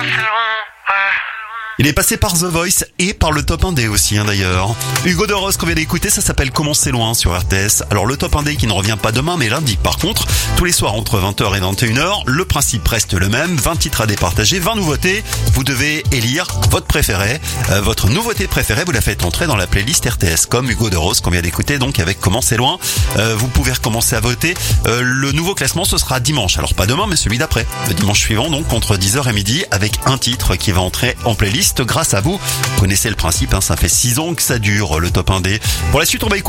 Il est passé par The Voice et par le Top 1D aussi d'ailleurs. Hugo de Rose qu'on vient d'écouter, ça s'appelle Comment c'est loin sur RTS. Alors le Top 1D qui ne revient pas demain mais lundi. Par contre, tous les soirs entre 20h et 21h, le principe reste le même. 20 titres à départager, 20 nouveautés. Vous devez élire votre préféré, votre nouveauté préférée. Vous la faites entrer dans la playlist RTS comme Hugo de Rose qu'on vient d'écouter donc avec Comment c'est loin. Vous pouvez recommencer à voter. Le nouveau classement ce sera dimanche. Alors pas demain mais celui d'après. Le dimanche suivant donc entre 10h et midi avec un titre qui va entrer en playlist grâce à vous. Vous connaissez le principe, ça fait 6 ans que ça dure le Top 1D. Pour la suite, on va écouter